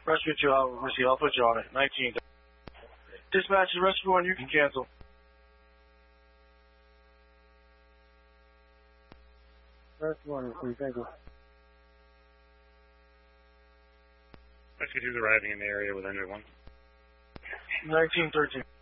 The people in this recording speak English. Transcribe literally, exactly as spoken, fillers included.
Rescue two, I'll, receive, I'll put you on it. nineteen. Dispatch, rescue one, you can cancel. Rescue one, please, thank you. Rescue two is arriving in the area with injured one. nineteen thirteen.